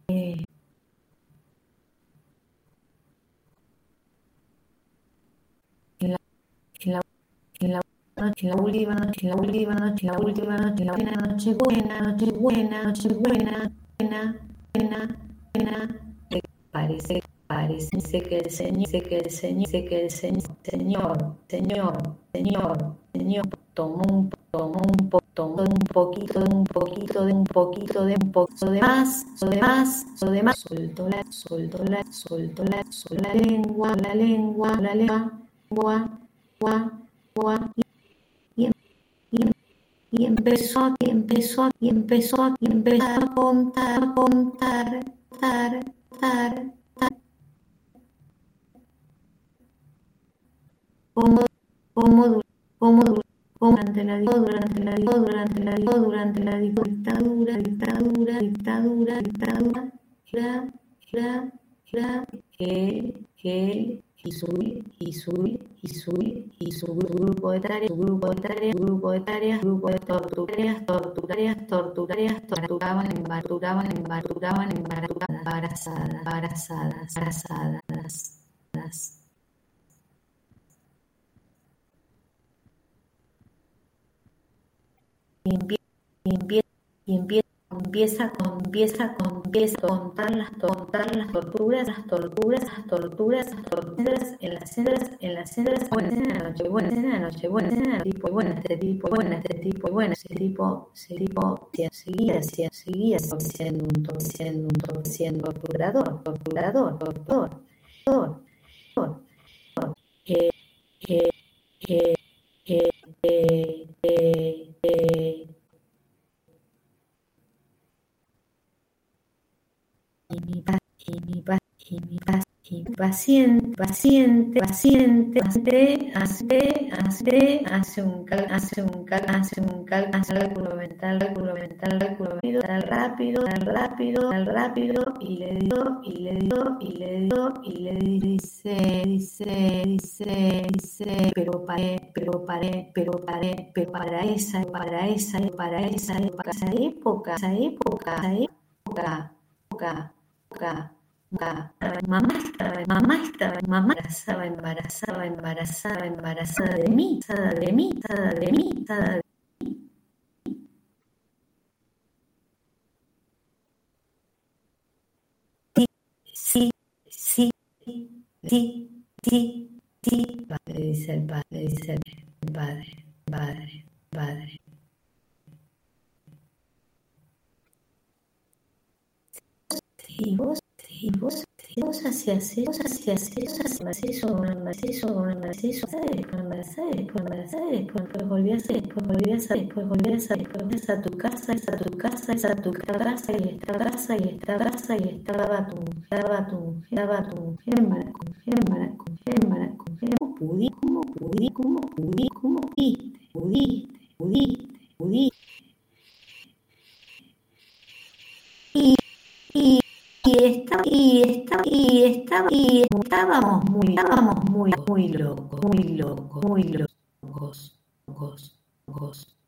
en la, en la, en la noche, en la última noche, en la última noche, en la última noche, en la buena noche buena, noche buena, noche buena, buena, buena, buena. Parece que el Señor, Señor, tomó un poquito de más, soltó la lengua, y, y empezó a contar, cómo, cómo, cómo, durante la dictadura, era él y su grupo de tareas, grupo de torturaban, embarazadas. Y empieza a contar las torturas en las cenas, buena noche, este tipo seguía siendo un torturador, eh, eh, eh, eh, y mi paciente hace un cálculo mental rápido y le dice, pero para esa época, mamá estaba embarazada de mí. Sí, le dice el padre. Y vos hacías eso, después volvías a tu casa, y estaba tu mujer, ¿cómo pudiste, estábamos muy locos.